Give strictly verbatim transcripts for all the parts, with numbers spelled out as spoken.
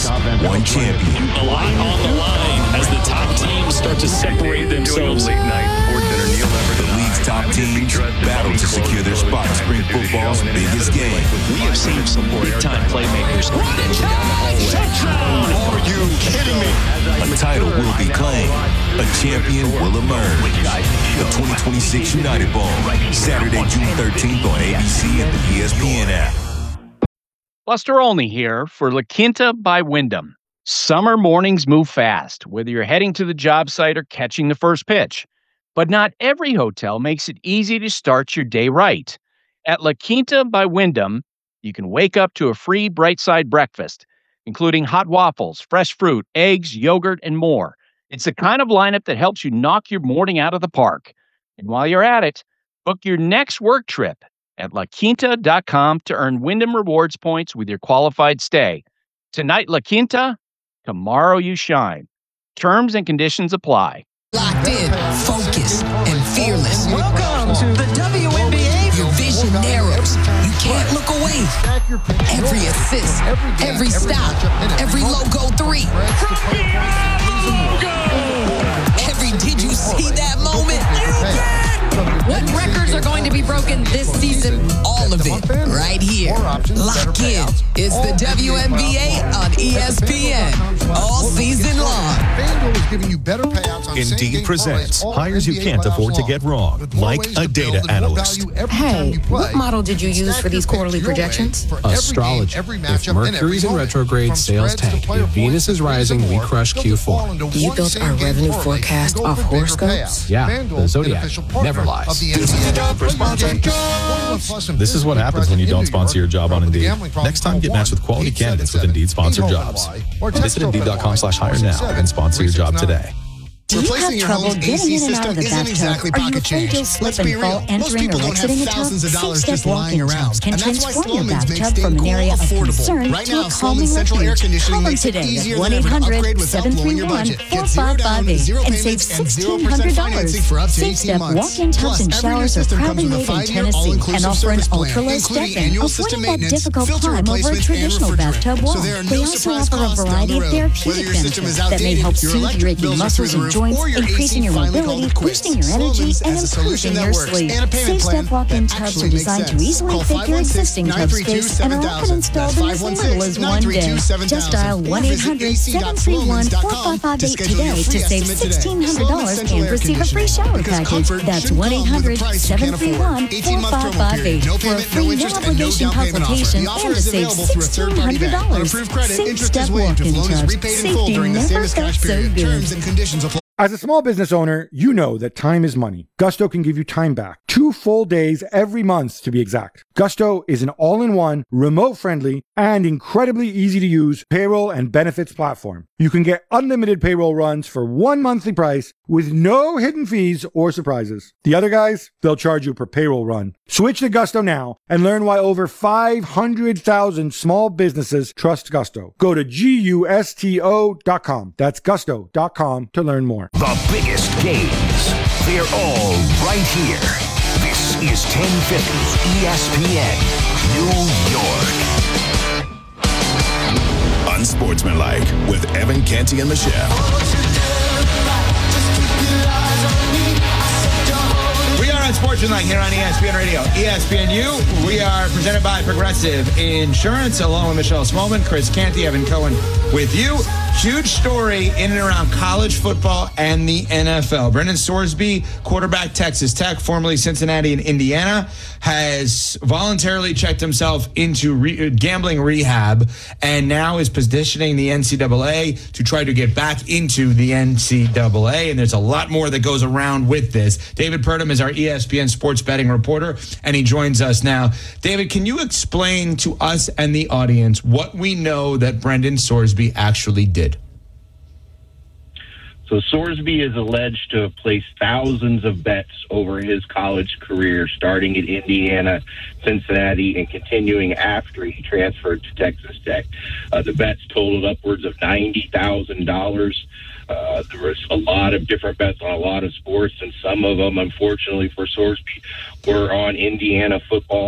race, one champion. A lot on the line as the top teams start to separate themselves. The league's top teams battle to secure their spot in spring football's biggest game. We have seen some big-time playmakers. Are you kidding me? A title will be claimed. A champion will emerge. The twenty twenty-six United Bowl, Saturday, June thirteenth on A B C and the E S P N app. Buster Olney here for La Quinta by Wyndham. Summer mornings move fast, whether you're heading to the job site or catching the first pitch. But not every hotel makes it easy to start your day right. At La Quinta by Wyndham, you can wake up to a free Bright Side breakfast, including hot waffles, fresh fruit, eggs, yogurt, and more. It's the kind of lineup that helps you knock your morning out of the park. And while you're at it, book your next work trip at la quinta dot com to earn Wyndham Rewards points with your qualified stay. Tonight, La Quinta, tomorrow you shine. Terms and conditions apply. Locked in, focused, and fearless. Welcome to the W N B A. Your vision narrows. You can't look away. Every assist, every stop, every logo three. Every did you see that moment? You did! What records are going to be broken this season? All of it, right here. Lock in. It's the W N B A on E S P N. All season long. Indeed presents hires you can't afford to get wrong, like a data analyst. Hey, what model did you use for these quarterly projections? Astrology. If Mercury's in retrograde, sales tank. If Venus is rising, we crush Q four. You built our revenue forecast off horoscopes? Yeah, the Zodiac never lies. This is what happens when you don't sponsor your job on Indeed. Next time, get matched with quality candidates with Indeed sponsored jobs. Visit Indeed dot com slash hire now and sponsor your job today. Do you have trouble getting in and out of the bathtub? Are you afraid you'll slip and fall entering or exiting a tub? Safe-step walk-in tubs can transform your bathtub from an area of concern to a calming refuge. Call them today at one eight hundred, seven three one, four five five eight and save sixteen hundred dollars. Safe-step walk-in tubs and showers are proudly made in Tennessee and offer an ultra-low step-in, avoiding that difficult climb over a traditional bathtub wall. They also offer a variety of therapeutic benefits that may help soothe your aching muscles and joints, increasing your mobility, boosting your energy, and improving your sleep. Safe-step walk-in tubs are designed to easily fit your existing tub space and are often installed in as little as one day. Just dial one eight hundred, seven three one, four five five eight today to save sixteen hundred dollars and receive a free shower package. That's one eight hundred, seven three one, four five five eight for a free no-obligation consultation and to save sixteen hundred dollars. Safe-step walk-in tubs. Safety never felt so good. As a small business owner, you know that time is money. Gusto can give you time back. Two full days every month, to be exact. Gusto is an all-in-one, remote-friendly, and incredibly easy-to-use payroll and benefits platform. You can get unlimited payroll runs for one monthly price with no hidden fees or surprises. The other guys, they'll charge you per payroll run. Switch to Gusto now and learn why over five hundred thousand small businesses trust Gusto. Go to gusto dot com. That's gusto dot com to learn more. The biggest games, they're all right here. This is ten fifty E S P N, New York. Unsportsmanlike with Evan Canty and Michelle. We are Unsportsmanlike here on E S P N Radio, E S P N U. We are presented by Progressive Insurance, along with Michelle Smallman, Chris Canty, Evan Cohen with you. Huge story in and around college football and the N F L. Brendan Sorsby, quarterback, Texas Tech, formerly Cincinnati and Indiana, has voluntarily checked himself into re- gambling rehab and now is positioning the N C double A to try to get back into the N C double A. And there's a lot more that goes around with this. David Purdom is our E S P N sports betting reporter, and he joins us now. David, can you explain to us and the audience what we know that Brendan Sorsby actually did? So Sorsby is alleged to have placed thousands of bets over his college career, starting at Indiana, Cincinnati, and continuing after he transferred to Texas Tech. Uh, the bets totaled upwards of ninety thousand dollars. Uh, there was a lot of different bets on a lot of sports, and some of them, unfortunately for Sorsby, were on Indiana football.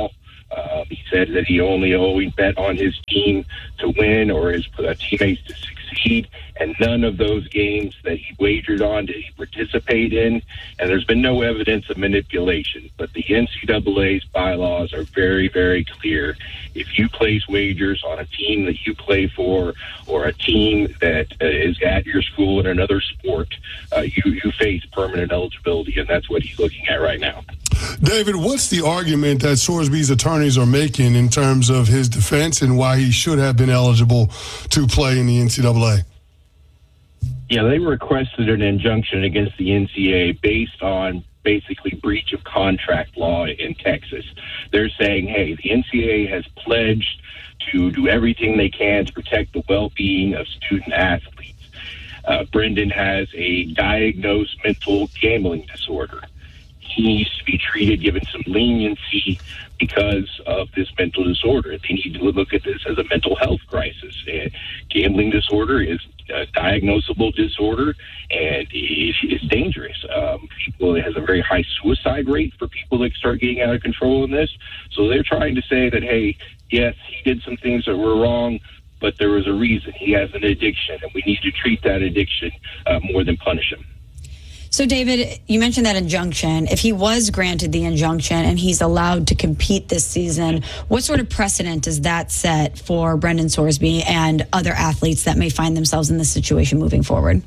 Um, he said that he only always bet on his team to win or his uh, teammates to succeed, and none of those games that he wagered on did he participate in, and there's been no evidence of manipulation. But the N C double A's bylaws are very, very clear. If you place wagers on a team that you play for or a team that uh, is at your school in another sport, uh, you, you face permanent eligibility, and that's what he's looking at right now. David, what's the argument that Sorsby's attorneys are making in terms of his defense and why he should have been eligible to play in the N C double A? Yeah, they requested an injunction against the N C double A based on basically breach of contract law in Texas. They're saying, hey, the N C double A has pledged to do everything they can to protect the well-being of student athletes. Uh, Brendan has a diagnosed mental gambling disorder. He needs to be treated, given some leniency because of this mental disorder. They need to look at this as a mental health crisis. And gambling disorder is a diagnosable disorder, and it is dangerous. Um, people, it has a very high suicide rate for people that start getting out of control in this. So they're trying to say that, hey, yes, he did some things that were wrong, but there was a reason. He has an addiction, and we need to treat that addiction uh, more than punish him. So, David, you mentioned that injunction. If he was granted the injunction and he's allowed to compete this season, what sort of precedent does that set for Brendan Sorsby and other athletes that may find themselves in this situation moving forward?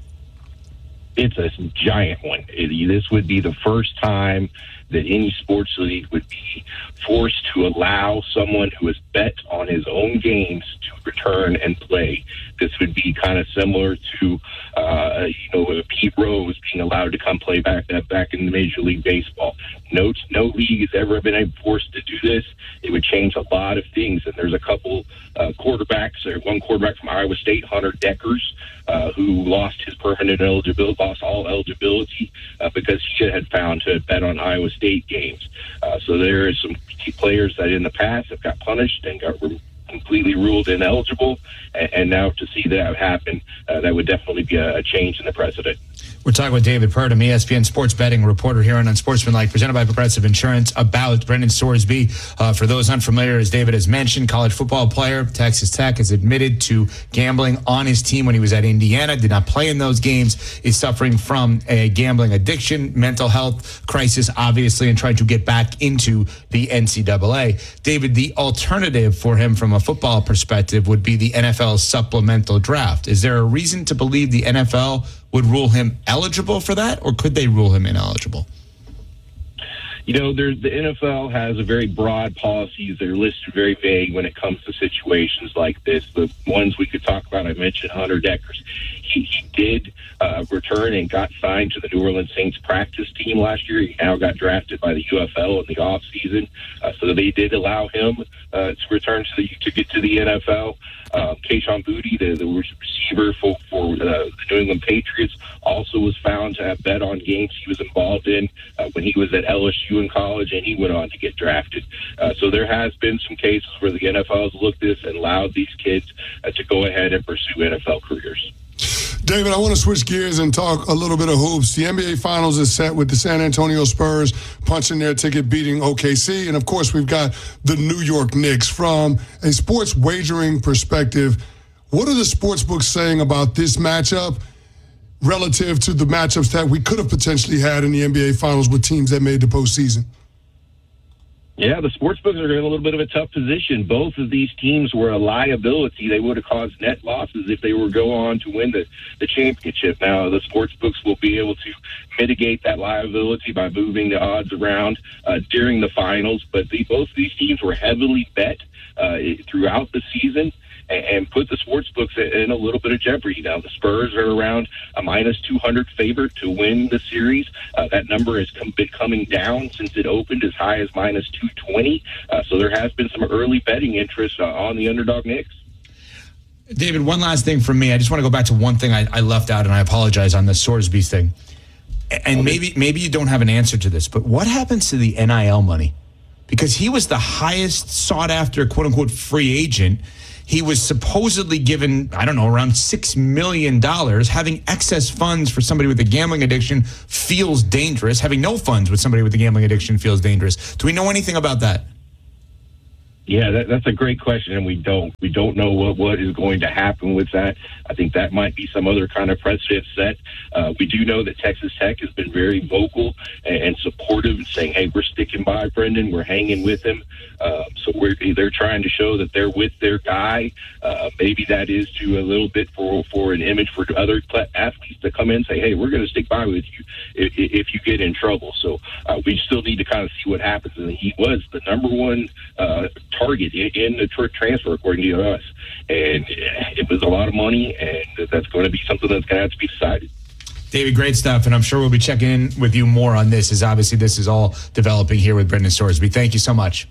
It's a giant one. It, this would be the first time that any sports league would be forced to allow someone who has bet on his own games to return and play. This would be kind of similar to, uh, you know, Pete Rose being allowed to come play back uh, back in the Major League Baseball. No, no league has ever been forced to do this. It would change a lot of things. And there's a couple uh, quarterbacks, or one quarterback from Iowa State, Hunter Dekkers, uh, who lost his permanent eligibility, lost all eligibility uh, because he had found to bet on Iowa State games. Uh, so there is some key players that in the past have got punished and got re- completely ruled ineligible, and, and now to see that happen, uh, that would definitely be a, a change in the precedent. We're talking with David Purdom, E S P N sports betting reporter here on Unsportsmanlike, presented by Progressive Insurance, about Brendan Sorsby. Uh, for those unfamiliar, as David has mentioned, college football player, Texas Tech, has admitted to gambling on his team when he was at Indiana, did not play in those games, is suffering from a gambling addiction, mental health crisis, obviously, and trying to get back into the N C double A. David, the alternative for him from a football perspective would be the N F L's supplemental draft. Is there a reason to believe the N F L would rule him eligible for that, or could they rule him ineligible? You know, there's, the N F L has a very broad policies. They're listed very vague when it comes to situations like this. The ones we could talk about, I mentioned Hunter Dekkers. He, he did uh, return and got signed to the New Orleans Saints practice team last year. He now got drafted by the U F L in the offseason. Uh, so they did allow him uh, to return to, the, to get to the N F L. Um, Kayshon Boutte, the, the receiver for, for uh, the New England Patriots, also was found to have bet on games he was involved in uh, when he was at L S U in college, and he went on to get drafted. Uh, so there has been some cases where the N F L has looked at this and allowed these kids uh, to go ahead and pursue N F L careers. David, I want to switch gears and talk a little bit of hoops. The N B A Finals is set with the San Antonio Spurs punching their ticket, beating O K C. And, of course, we've got the New York Knicks. From a sports wagering perspective, what are the sports books saying about this matchup relative to the matchups that we could have potentially had in the N B A Finals with teams that made the postseason? Yeah, the sports books are in a little bit of a tough position. Both of these teams were a liability. They would have caused net losses if they were go on to win the, the championship. Now, the sports books will be able to mitigate that liability by moving the odds around uh, during the finals. But the, both of these teams were heavily bet uh, throughout the season, and put the sports books in a little bit of jeopardy. Now, the Spurs are around a minus two hundred favorite to win the series. Uh, that number has come, been coming down since it opened as high as minus two twenty. Uh, so there has been some early betting interest uh, on the underdog Knicks. David, one last thing from me. I just want to go back to one thing I, I left out, and I apologize on the Sorsby thing. And maybe maybe you don't have an answer to this, but what happens to the N I L money? Because he was the highest sought-after, quote-unquote, free agent. He was supposedly given, I don't know, around six million dollars. Having excess funds for somebody with a gambling addiction feels dangerous. Having no funds with somebody with a gambling addiction feels dangerous. Do we know anything about that? Yeah, that, that's a great question, and we don't. We don't know what, what is going to happen with that. I think that might be some other kind of precedent set. Uh, we do know that Texas Tech has been very vocal and, and supportive and saying, hey, we're sticking by Brendan. We're hanging with him. Uh, so we're, they're trying to show that they're with their guy. Uh, maybe that is to a little bit for, for an image for other athletes to come in and say, hey, we're going to stick by with you if, if you get in trouble. So uh, we still need to kind of see what happens. And he was the number one uh, target in, in the tr- transfer, according to us. And it was a lot of money, and that's going to be something that's going to have to be decided. David, great stuff, and I'm sure we'll be checking in with you more on this, as obviously this is all developing here with Brendan Sorsby. Thank you so much.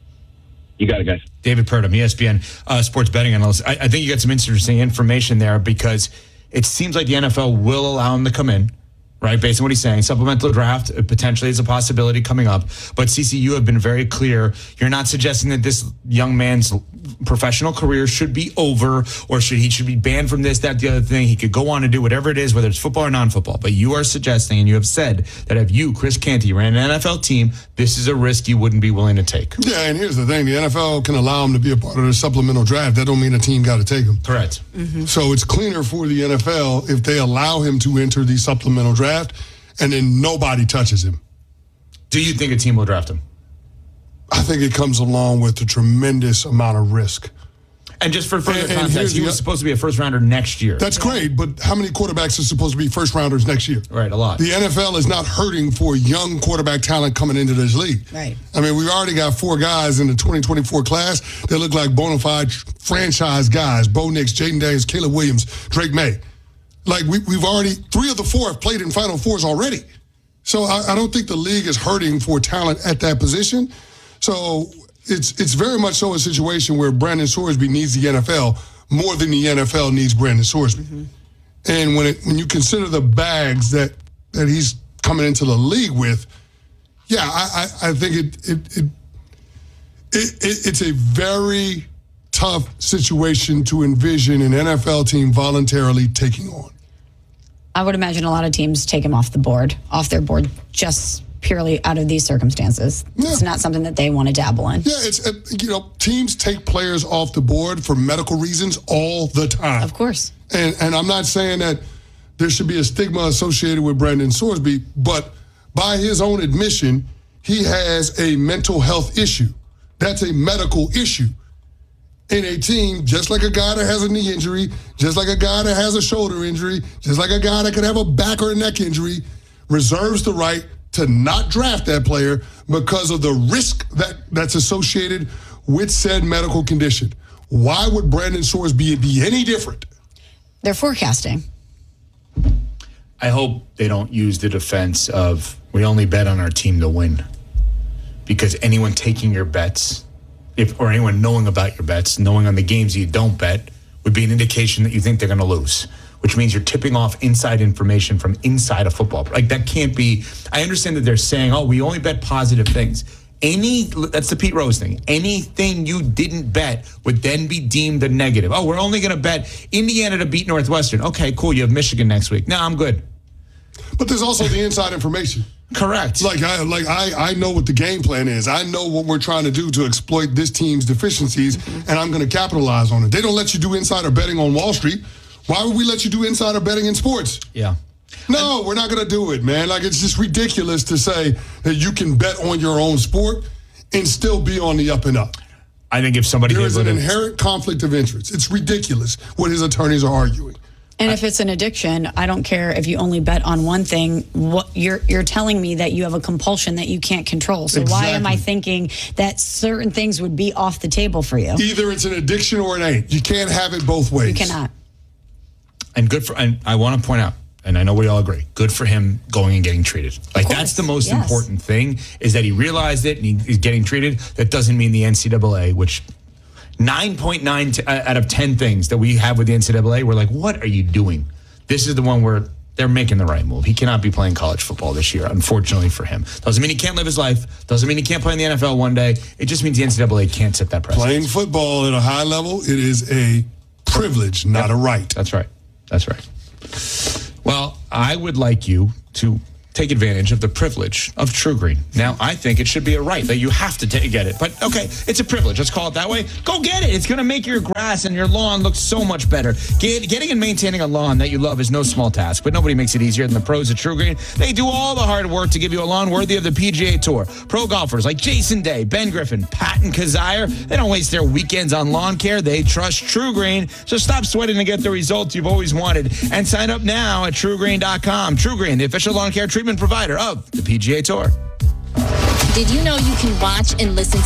You got it, guys. David Purdom, E S P N uh, sports betting analyst. I, I think you got some interesting information there, because it seems like the N F L will allow him to come in, right, based on what he's saying. Supplemental draft potentially is a possibility coming up. But, C C, you have been very clear. You're not suggesting that this young man's professional career should be over, or should he should be banned from this, that, the other thing. He could go on and do whatever it is, whether it's football or non-football. But you are suggesting, and you have said, that if you, Chris Canty, ran an N F L team, this is a risk you wouldn't be willing to take. Yeah, and here's the thing. The N F L can allow him to be a part of the supplemental draft. That don't mean a team got to take him. Correct. Mm-hmm. So it's cleaner for the N F L if they allow him to enter the supplemental draft, and then nobody touches him. Do you think a team will draft him? I think it comes along with a tremendous amount of risk. And just for further and, and context, he was the, supposed to be a first-rounder next year. That's great, but how many quarterbacks are supposed to be first-rounders next year? Right, a lot. The N F L is not hurting for young quarterback talent coming into this league. Right. I mean, we've already got four guys in the twenty twenty-four class that look like bona fide franchise guys. Bo Nix, Jaden Daniels, Caleb Williams, Drake May. Like, we, we've already, three of the four have played in Final Fours already. So I, I don't think the league is hurting for talent at that position. So it's it's very much so a situation where Brandon Sorsby needs the N F L more than the N F L needs Brandon Sorsby. Mm-hmm. And when it when you consider the bags that that he's coming into the league with, yeah, I, I, I think it it, it it it it's a very tough situation to envision an N F L team voluntarily taking on. I would imagine a lot of teams take him off the board, off their board, just purely out of these circumstances. Yeah. It's not something that they want to dabble in. Yeah, it's, uh, you know, teams take players off the board for medical reasons all the time. Of course. And and I'm not saying that there should be a stigma associated with Brandon Sorsby, but by his own admission, he has a mental health issue. That's a medical issue. In a team, just like a guy that has a knee injury, just like a guy that has a shoulder injury, just like a guy that could have a back or a neck injury, reserves the right to not draft that player because of the risk that, that's associated with said medical condition. Why would Brandon Sorsby be any different? They're forecasting. I hope they don't use the defense of, we only bet on our team to win. Because anyone taking your bets, if or anyone knowing about your bets, knowing on the games you don't bet, would be an indication that you think they're going to lose, which means you're tipping off inside information from inside a football. Like, that can't be. I understand that they're saying, oh, we only bet positive things. Any, that's the Pete Rose thing. Anything you didn't bet would then be deemed a negative. Oh, we're only going to bet Indiana to beat Northwestern. Okay, cool. You have Michigan next week. No, I'm good. But there's also the inside information. Correct. Like I like I, I know what the game plan is. I know what we're trying to do to exploit this team's deficiencies, mm-hmm. and I'm going to capitalize on it. They don't let you do insider betting on Wall Street. Why would we let you do insider betting in sports? Yeah. No, we're not going to do it, man. Like, it's just ridiculous to say that you can bet on your own sport and still be on the up and up. I think if somebody there is an to... inherent conflict of interest. It's ridiculous what his attorneys are arguing. And if it's an addiction, I don't care if you only bet on one thing. What you're you're telling me that you have a compulsion that you can't control. So exactly. Why am I thinking that certain things would be off the table for you? Either it's an addiction or it ain't. You can't have it both ways. You cannot. And good for. And I want to point out, and I know we all agree, good for him going and getting treated. Like, that's the most yes. important thing, is that he realized it and he, he's getting treated. That doesn't mean the N C double A, which nine point nine t- out of ten things that we have with the N C double A, we're like, what are you doing? This is the one where they're making the right move. He cannot be playing college football this year, unfortunately for him. Doesn't mean he can't live his life. Doesn't mean he can't play in the N F L one day. It just means the N C double A can't set that precedent. Playing football at a high level, it is a privilege, not yep. a right. That's right. That's right. Well, I would like you to take advantage of the privilege of TruGreen. Now, I think it should be a right that you have to t- get it. But, okay, it's a privilege. Let's call it that way. Go get it. It's going to make your grass and your lawn look so much better. Get, getting and maintaining a lawn that you love is no small task, but nobody makes it easier than the pros at TruGreen. They do all the hard work to give you a lawn worthy of the P G A Tour. Pro golfers like Jason Day, Ben Griffin, Patton Kazire, they don't waste their weekends on lawn care. They trust TruGreen. So stop sweating to get the results you've always wanted and sign up now at True Green dot com. TruGreen, the official lawn care treatment provider of the P G A Tour. Did you know you can watch and listen to